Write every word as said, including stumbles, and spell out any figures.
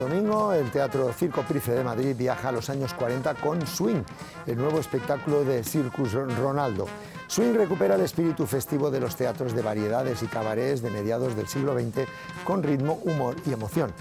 Domingo, el Teatro Circo Price de Madrid viaja a los años cuarenta con Swing, el nuevo espectáculo de Circus Ronaldo. Swing recupera el espíritu festivo de los teatros de variedades y cabarets de mediados del siglo veinte con ritmo, humor y emoción.